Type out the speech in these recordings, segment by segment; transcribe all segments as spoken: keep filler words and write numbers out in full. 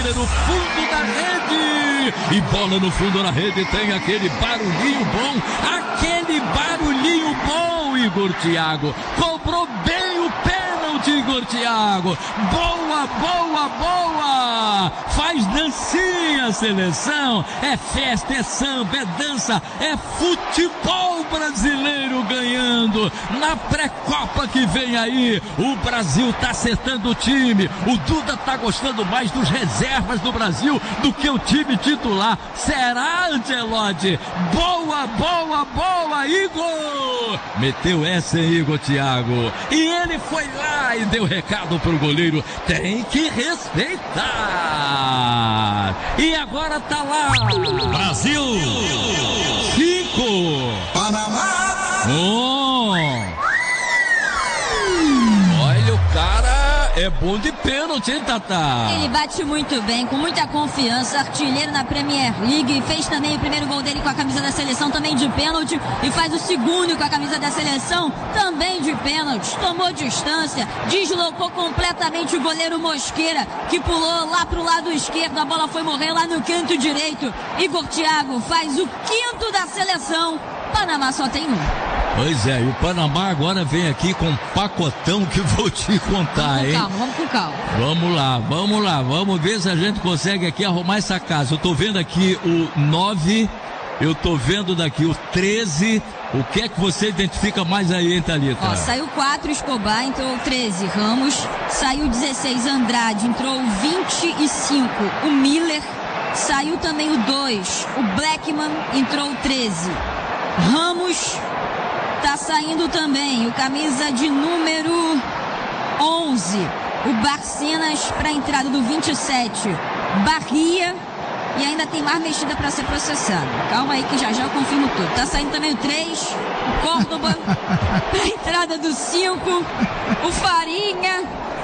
esquerda no fundo da rede. E bola no fundo da rede, tem aquele barulhinho bom, aquele barulhinho bom, Igor Thiago. Cobrou bem o pênalti, Igor Thiago. Boa, boa, boa. Faz dancinha a seleção. É festa, é samba, é dança, é futebol brasileiro ganhando. Na pré-copa que vem aí, o Brasil tá acertando o time. O Duda tá gostando mais dos reservas do Brasil do que o time titular. Será, Ancelotti? Boa, boa, boa, Igor! Meteu essa, hein, Igor Thiago? E ele foi lá e deu recado pro goleiro. Tem que respeitar. E agora tá lá. Brasil. Cinco. Panamá. Um. Olha, o cara é bom de pênalti, hein, Tatá? Ele bate muito bem, com muita confiança, artilheiro na Premier League, fez também o primeiro gol dele com a camisa da seleção, também de pênalti, e faz o segundo com a camisa da seleção, também de pênalti, tomou distância, deslocou completamente o goleiro Mosqueira, que pulou lá pro lado esquerdo, a bola foi morrer lá no canto direito. Igor Thiago faz o quinto da seleção, Panamá só tem um. Pois é, e o Panamá agora vem aqui com um pacotão que vou te contar, vamos hein? Calma, vamos com calma. Vamos lá, vamos lá, vamos ver se a gente consegue aqui arrumar essa casa. Eu tô vendo aqui o nove, eu tô vendo daqui o treze. O que é que você identifica mais aí, hein, Thalita? Ó, saiu quatro, Escobar, entrou o treze, Ramos. Saiu dezesseis, Andrade, entrou o vinte e cinco, o Miller. Saiu também o dois, o Blackman, entrou o treze. Ramos, tá saindo também o camisa de número onze, o Barcenas, para a entrada do vinte e sete, Barria. E ainda tem mais mexida para ser processada. Calma aí que já já eu confirmo tudo. Tá saindo também o três, o Córdoba, a entrada do cinco, o Farinha.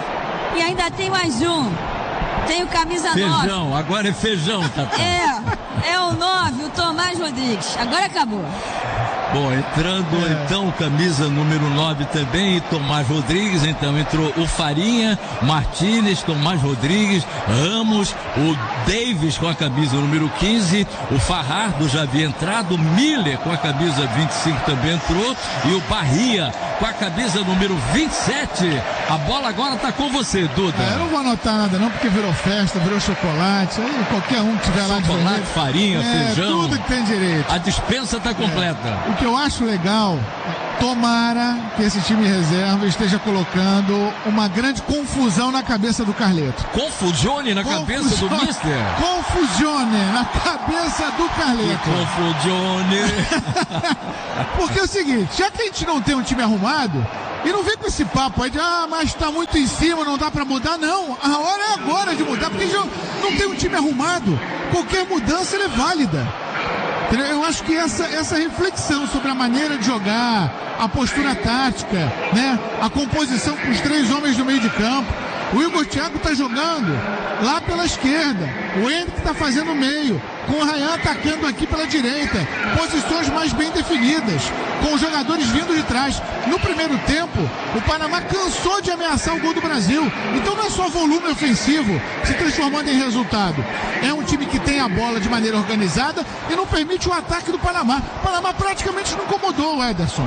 E ainda tem mais um. Tem o camisa nove. Feijão, agora é feijão, Tatá. É, é o nove, o Tomás Rodrigues. Agora acabou. Bom, entrando é. então camisa número nove também, Tomás Rodrigues, então entrou o Farinha, Martínez, Tomás Rodrigues, Ramos, o Davis com a camisa número quinze, o Farrardo já havia entrado, o Miller com a camisa vinte e cinco também entrou, e o Barria com a camisa número vinte e sete. A bola agora tá com você, Duda. É, eu não vou anotar nada não, porque virou festa, virou chocolate, aí qualquer um que tiver lá de chocolate, farinha, é, feijão. Tudo que tem direito. A dispensa tá completa. É. O que eu acho legal, tomara que esse time reserva esteja colocando uma grande confusão na cabeça do Carleto. Confusione na Confusione, cabeça do mister? Confusione na cabeça do Carleto. Confusione. Porque é o seguinte, já que a gente não tem um time arrumado, e não vem com esse papo aí de, ah, mas tá muito em cima, não dá pra mudar. Não, a hora é agora de mudar, porque já não tem um time arrumado. Qualquer mudança ela é válida. Eu acho que essa, essa reflexão sobre a maneira de jogar, a postura tática, né? A composição com os três homens do meio de campo. O Igor Thiago está jogando lá pela esquerda. O Henrique está fazendo o meio. Com o Ryan atacando aqui pela direita. Posições mais bem definidas. Com os jogadores vindo de trás. No primeiro tempo, o Panamá cansou de ameaçar o gol do Brasil. Então não é só volume ofensivo se transformando em resultado. É um time que tem a bola de maneira organizada e não permite o ataque do Panamá. O Panamá praticamente não incomodou o Ederson.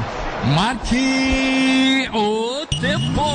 Marque o tempo.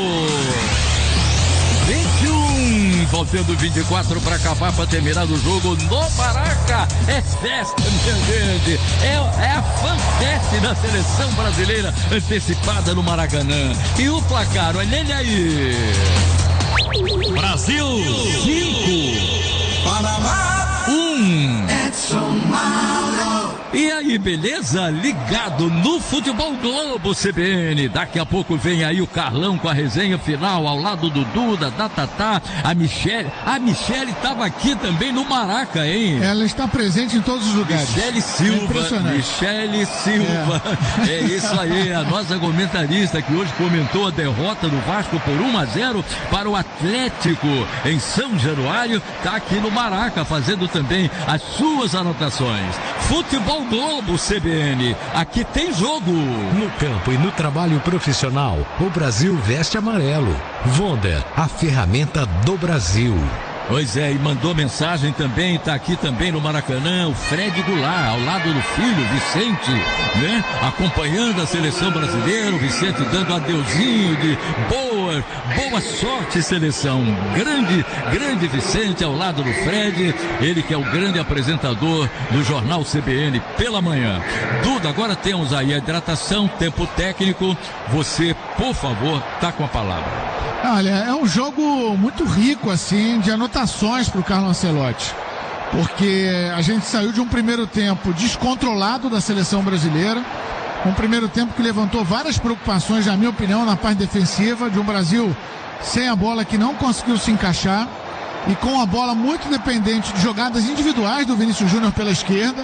vinte e um, faltando vinte e quatro para acabar, para terminar o jogo no Maraca. É festa, minha gente. É, é a fanfest da seleção brasileira antecipada no Maracanã. E o placar, olha ele aí. Brasil cinco, Panamá um. Edson Mauro. E aí, beleza? Ligado no Futebol Globo C B N. Daqui a pouco vem aí o Carlão com a resenha final, ao lado do Duda, da Tatá, a Michele. A Michele estava aqui também no Maraca, hein? Ela está presente em todos os lugares. Michele Silva. É Michele Silva. É. é isso aí, a nossa comentarista que hoje comentou a derrota do Vasco por um a zero para o Atlético em São Januário. Está aqui no Maraca fazendo também as suas anotações. Futebol Globo C B N, aqui tem jogo. No campo e no trabalho profissional, o Brasil veste amarelo. Wonder, a ferramenta do Brasil. Pois é, e mandou mensagem também, tá aqui também no Maracanã, o Fred Goulart, ao lado do filho, Vicente, né? Acompanhando a seleção brasileira, o Vicente dando adeuzinho de boa, boa sorte, seleção. Grande, grande Vicente ao lado do Fred, ele que é o grande apresentador do Jornal C B N pela manhã. Duda, agora temos aí a hidratação, tempo técnico, você, por favor, tá com a palavra. Olha, é um jogo muito rico, assim, de anotações para o Carlo Ancelotti. Porque a gente saiu de um primeiro tempo descontrolado da seleção brasileira. Um primeiro tempo que levantou várias preocupações, na minha opinião, na parte defensiva. De um Brasil sem a bola que não conseguiu se encaixar. E com a bola muito dependente de jogadas individuais do Vinícius Júnior pela esquerda.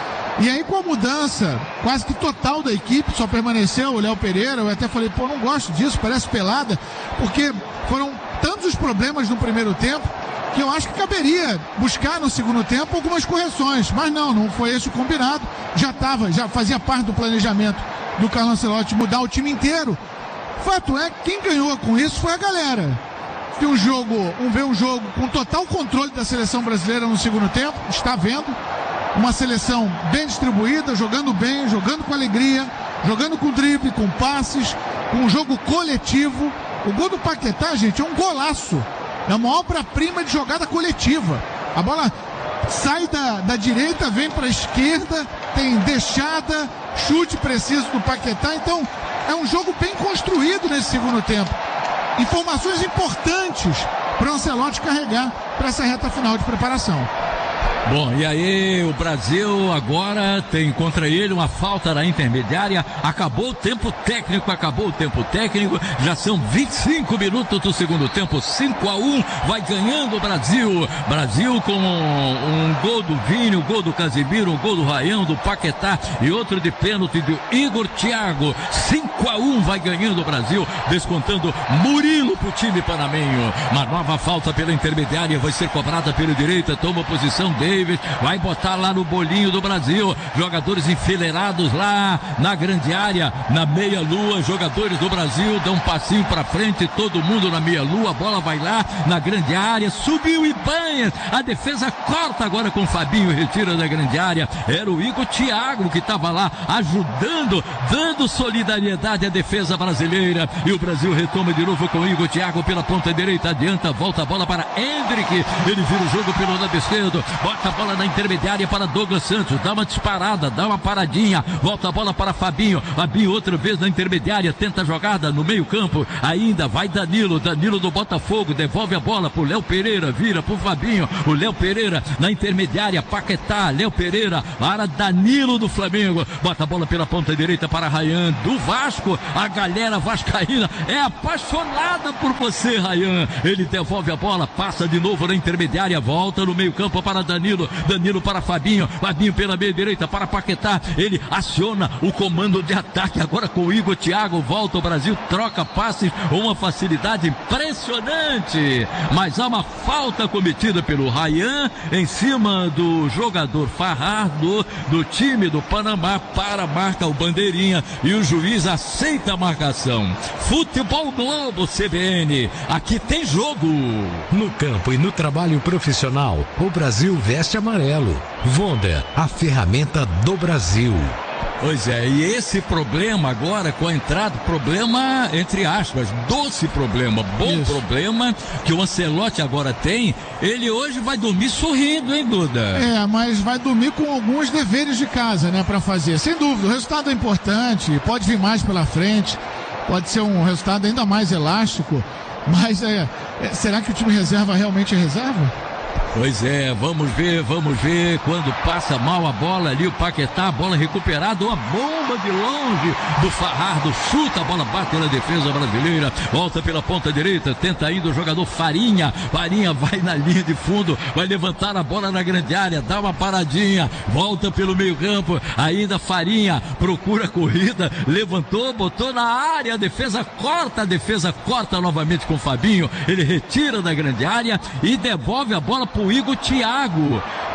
E aí com a mudança quase que total da equipe, só permaneceu o Léo Pereira. Eu até falei, pô, não gosto disso, parece pelada, porque foram tantos os problemas no primeiro tempo que eu acho que caberia buscar no segundo tempo algumas correções, mas não, não foi esse o combinado. Já estava, já fazia parte do planejamento do Carlo Ancelotti mudar o time inteiro. Fato é que quem ganhou com isso foi a galera. Que um jogo, um ver um jogo com total controle da seleção brasileira no segundo tempo, está vendo. Uma seleção bem distribuída, jogando bem, jogando com alegria, jogando com drible, com passes, com um jogo coletivo. O gol do Paquetá, gente, é um golaço. É uma obra-prima de jogada coletiva. A bola sai da, da direita, vem para a esquerda, tem deixada, chute preciso do Paquetá. Então, é um jogo bem construído nesse segundo tempo. Informações importantes para o Ancelotti carregar para essa reta final de preparação. Bom, e aí o Brasil agora tem contra ele uma falta na intermediária, acabou o tempo técnico, acabou o tempo técnico, já são vinte e cinco minutos do segundo tempo, cinco a um, vai ganhando o Brasil, Brasil com um, um gol do Vini, um gol do Casemiro, um gol do Rayão, do Paquetá e outro de pênalti do Igor Thiago, cinco a um vai ganhando o Brasil, descontando Murilo pro time panamenho, uma nova falta pela intermediária, vai ser cobrada pela direita, toma posição dele, vai botar lá no bolinho do Brasil, jogadores enfileirados lá na grande área, na meia lua, jogadores do Brasil dão um passinho pra frente, todo mundo na meia lua, a bola vai lá na grande área, subiu Ibanhas, a defesa corta agora com o Fabinho, retira da grande área, era o Igor Thiago que estava lá ajudando, dando solidariedade à defesa brasileira, e o Brasil retoma de novo com o Igor Thiago pela ponta direita, adianta, volta a bola para Endrick, ele vira o jogo pelo lado esquerdo, bota a bola na intermediária para Douglas Santos, dá uma disparada, dá uma paradinha, volta a bola para Fabinho, Fabinho outra vez na intermediária, tenta a jogada no meio campo, ainda vai Danilo, Danilo do Botafogo, devolve a bola pro Léo Pereira, vira pro Fabinho, o Léo Pereira na intermediária, Paquetá, Léo Pereira, para Danilo do Flamengo, bota a bola pela ponta direita para Rayán, do Vasco, a galera vascaína é apaixonada por você, Rayán, ele devolve a bola, passa de novo na intermediária, volta no meio campo para Danilo, Danilo para Fabinho, Fabinho pela meia direita para Paquetá, ele aciona o comando de ataque agora com o Igor Thiago, volta o Brasil, troca passes, uma facilidade impressionante, mas há uma falta cometida pelo Rayán em cima do jogador Farrardo do time do Panamá, para marca o bandeirinha e o juiz aceita a marcação. Futebol Globo C B N, aqui tem jogo. No campo e no trabalho profissional, o Brasil veste amarelo. Wonder, a ferramenta do Brasil. Pois é, e esse problema agora com a entrada, problema entre aspas, doce problema, bom Isso. problema que o Ancelotti agora tem, ele hoje vai dormir sorrindo, hein, Duda? É, mas vai dormir com alguns deveres de casa, né, pra fazer. Sem dúvida, o resultado é importante, pode vir mais pela frente, pode ser um resultado ainda mais elástico, mas é, é será que o time reserva realmente é reserva? Pois é, vamos ver, vamos ver, quando passa mal a bola ali, o Paquetá, a bola recuperada, uma bomba de longe do Farrardo, chuta, a bola bate na defesa brasileira, volta pela ponta direita, tenta ainda o jogador Farinha, Farinha vai na linha de fundo, vai levantar a bola na grande área, dá uma paradinha, volta pelo meio campo, ainda Farinha, procura a corrida, levantou, botou na área, a defesa corta, a defesa corta novamente com o Fabinho, ele retira da grande área e devolve a bola pro Igor Thiago.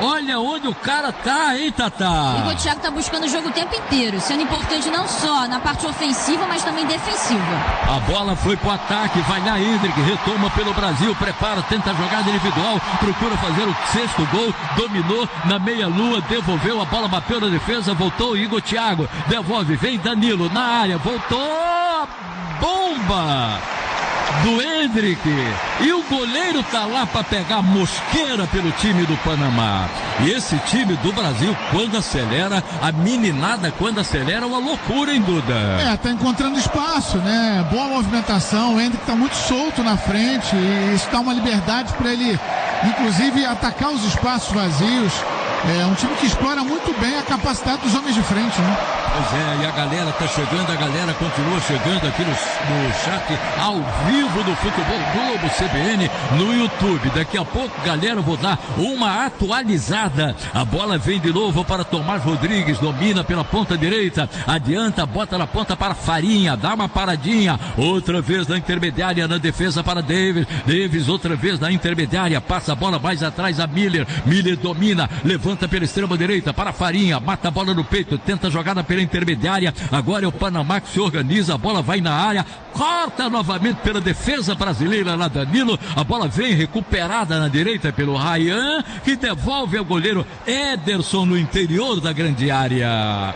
Olha onde o cara tá, hein, Tatá? Igor Thiago tá buscando o jogo o tempo inteiro, sendo importante não só na parte ofensiva, mas também defensiva. A bola foi pro ataque, vai lá Hendrick, retoma pelo Brasil, prepara, tenta a jogada individual, procura fazer o sexto gol, dominou na meia-lua, devolveu, a bola bateu na defesa, voltou Igor Thiago, devolve, vem Danilo na área, voltou, bomba do Hendrick, e o goleiro tá lá para pegar mosqueira pelo time do Panamá. E esse time do Brasil, quando acelera, a meninada quando acelera, é uma loucura, hein, Duda? É, tá encontrando espaço, né? Boa movimentação, o Hendrick tá muito solto na frente, e isso dá uma liberdade para ele, inclusive, atacar os espaços vazios. É um time que explora muito bem a capacidade dos homens de frente, né? Pois é, e a galera tá chegando, a galera continua chegando aqui no, no chat ao vivo do Futebol Globo C B N no YouTube. Daqui a pouco, galera, vou dar uma atualizada. A bola vem de novo para Tomás Rodrigues, domina pela ponta direita, adianta, bota na ponta para Farinha, dá uma paradinha, outra vez na intermediária, na defesa para Davis, Davis outra vez na intermediária, passa a bola mais atrás a Miller, Miller domina, levanta pela extrema direita para Farinha, mata a bola no peito, tenta a jogada pela intermediária, agora é o Panamá que se organiza, a bola vai na área, corta novamente pela defesa brasileira lá Danilo, a bola vem recuperada na direita pelo Ryan, que devolve ao goleiro Ederson no interior da grande área.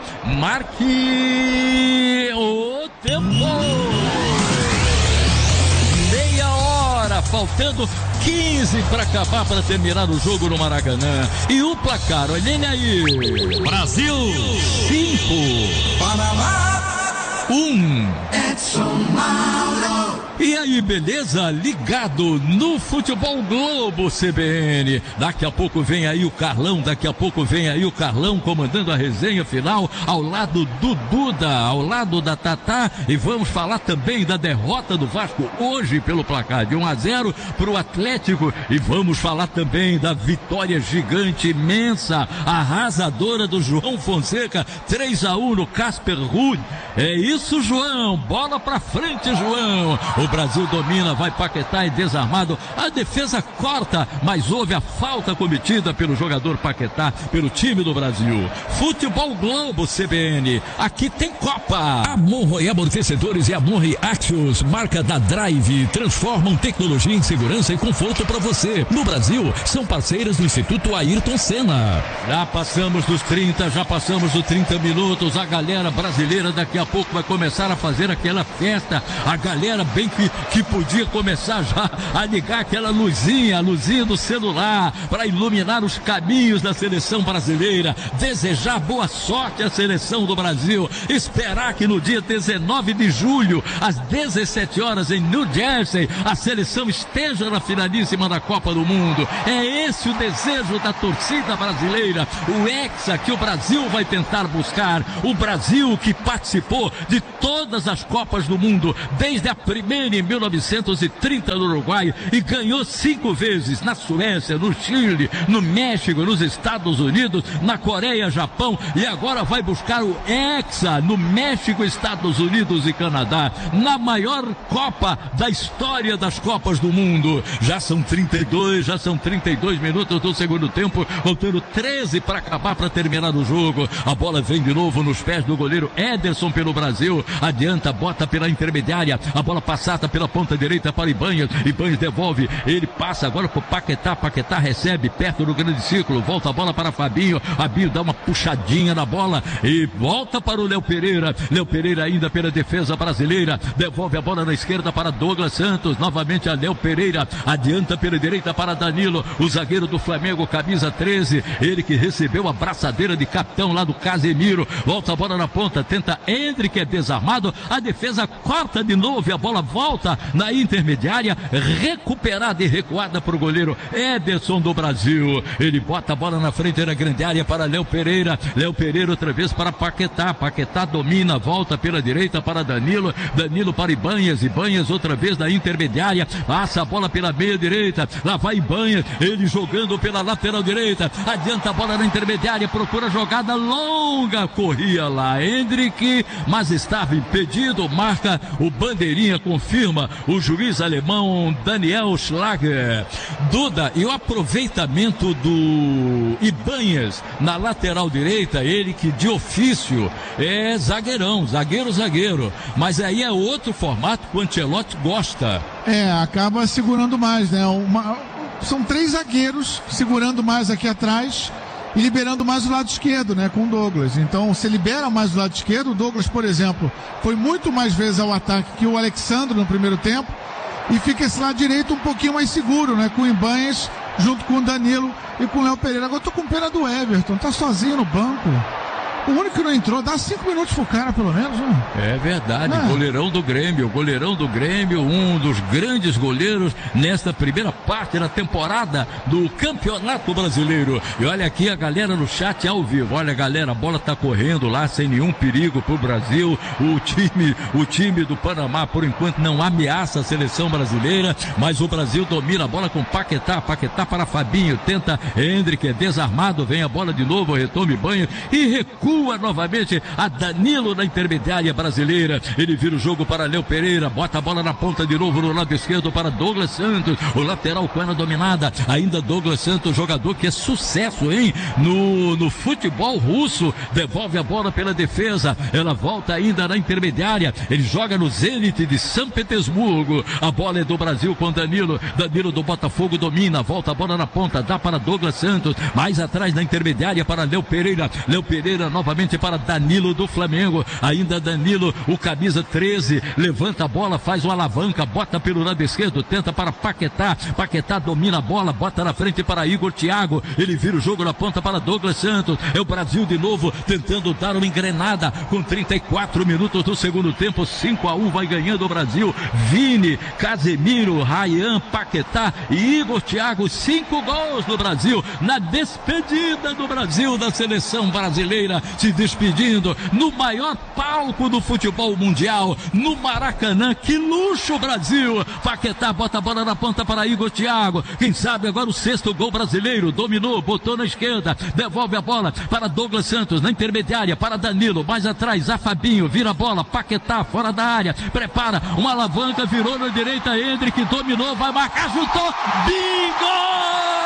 Marque o tempo! Meia hora, faltando quinze para acabar, para terminar o jogo no Maracanã. E o placar, olhem aí. Brasil cinco, Panamá um. Edson Mauro. E aí, beleza? Ligado no Futebol Globo C B N. Daqui a pouco vem aí o Carlão, daqui a pouco vem aí o Carlão comandando a resenha final ao lado do Duda, ao lado da Tatá, e vamos falar também da derrota do Vasco hoje pelo placar de um a zero para o Atlético, e vamos falar também da vitória gigante, imensa, arrasadora do João Fonseca, três a um no Casper Ruud. É isso, João, bola pra frente, João. O Brasil domina, vai Paquetá e desarmado, a defesa corta, mas houve a falta cometida pelo jogador Paquetá, pelo time do Brasil. Futebol Globo C B N, aqui tem Copa. A Monroe Amortecedores e a Monroe Axios, marca da Drive, transformam tecnologia em segurança e conforto para você. No Brasil, são parceiras do Instituto Ayrton Senna. Já passamos dos trinta, já passamos dos trinta minutos, a galera brasileira daqui a pouco vai começar a fazer aquela festa, a galera bem que, que podia começar já a ligar aquela luzinha, a luzinha do celular, para iluminar os caminhos da seleção brasileira, desejar boa sorte à seleção do Brasil, esperar que no dia dezenove de julho, às dezessete horas em New Jersey, a seleção esteja na finalíssima da Copa do Mundo. É esse o desejo da torcida brasileira, o hexa que o Brasil vai tentar buscar, o Brasil que participou de todas as Copas do Mundo, desde a primeira em mil novecentos e trinta no Uruguai, e ganhou cinco vezes na Suécia, no Chile, no México, nos Estados Unidos, na Coreia, Japão, e agora vai buscar o hexa no México, Estados Unidos e Canadá, na maior Copa da história das Copas do Mundo. Já são trinta e dois, já são trinta e dois minutos do segundo tempo, faltando treze para acabar, para terminar o jogo. A bola vem de novo nos pés do goleiro Ederson pelo Brasil, adianta, bota pela intermediária, a bola passada pela ponta direita para Ibanez, Ibanez devolve, ele passa agora para o Paquetá, Paquetá recebe perto do grande círculo, volta a bola para Fabinho, Fabinho dá uma puxadinha na bola e volta para o Léo Pereira, Léo Pereira ainda pela defesa brasileira, devolve a bola na esquerda para Douglas Santos, novamente a Léo Pereira, adianta pela direita para Danilo, o zagueiro do Flamengo, camisa treze, ele que recebeu a braçadeira de capitão lá do Casemiro, volta a bola na ponta, tenta Hendrick, é desarmado, a defesa corta de novo e a bola volta na intermediária, recuperada e recuada para o goleiro Ederson do Brasil, ele bota a bola na frente da grande área para Léo Pereira, Léo Pereira outra vez para Paquetá, Paquetá domina, volta pela direita para Danilo, Danilo para Ibanez, Ibanez outra vez na intermediária, passa a bola pela meia direita, lá vai Ibanez, ele jogando pela lateral direita, adianta a bola na intermediária, procura jogada longa, corria lá Hendrick, mas estava impedido, marca o bandeirinha, confia confirma o juiz alemão Daniel Schlager. Duda, e o aproveitamento do Ibanez na lateral direita, ele que de ofício é zagueirão, zagueiro, zagueiro, mas aí é outro formato que o Ancelotti gosta. É, acaba segurando mais, né? Uma, são três zagueiros segurando mais aqui atrás e liberando mais o lado esquerdo, né, com o Douglas. Então, se libera mais o lado esquerdo, o Douglas, por exemplo, foi muito mais vezes ao ataque que o Alexandre no primeiro tempo, e fica esse lado direito um pouquinho mais seguro, né, com o Ibanez junto com o Danilo e com o Léo Pereira. Agora eu tô com pena do Everton, tá sozinho no banco. O único que não entrou, dá cinco minutos pro cara, pelo menos, né? É verdade, é. goleirão do Grêmio, goleirão do Grêmio, um dos grandes goleiros nesta primeira parte da temporada do Campeonato Brasileiro. E olha aqui a galera no chat ao vivo. Olha, galera, a bola tá correndo lá sem nenhum perigo pro Brasil. O time, o time do Panamá, por enquanto, não ameaça a seleção brasileira, mas o Brasil domina a bola com Paquetá. Paquetá para Fabinho, tenta Hendrick, é desarmado, vem a bola de novo, retome banho e recua novamente a Danilo na intermediária brasileira. Ele vira o jogo para Léo Pereira, bota a bola na ponta de novo no lado esquerdo para Douglas Santos, o lateral com ela dominada, ainda Douglas Santos, jogador que é sucesso, hein, no, no futebol russo, devolve a bola pela defesa, ela volta ainda na intermediária, ele joga no Zenit de São Petersburgo, a bola é do Brasil com Danilo, Danilo do Botafogo domina, volta a bola na ponta, dá para Douglas Santos, mais atrás na intermediária para Léo Pereira, Léo Pereira novamente novamente para Danilo do Flamengo, ainda Danilo, o camisa treze, levanta a bola, faz uma alavanca, bota pelo lado esquerdo, tenta para Paquetá, Paquetá domina a bola, bota na frente para Igor Thiago, ele vira o jogo na ponta para Douglas Santos, é o Brasil de novo, tentando dar uma engrenada, com trinta e quatro minutos do segundo tempo, cinco a um vai ganhando o Brasil, Vini, Casemiro, Ryan, Paquetá e Igor Thiago, cinco gols no Brasil, na despedida do Brasil da seleção brasileira, se despedindo no maior palco do futebol mundial, no Maracanã. Que luxo, Brasil! Paquetá bota a bola na ponta para Igor Thiago, quem sabe agora o sexto gol brasileiro, dominou, botou na esquerda, devolve a bola para Douglas Santos, na intermediária, para Danilo, mais atrás, a Fabinho, vira a bola, Paquetá fora da área, prepara uma alavanca, virou na direita, Hendrick dominou, vai marcar, chutou, bingo!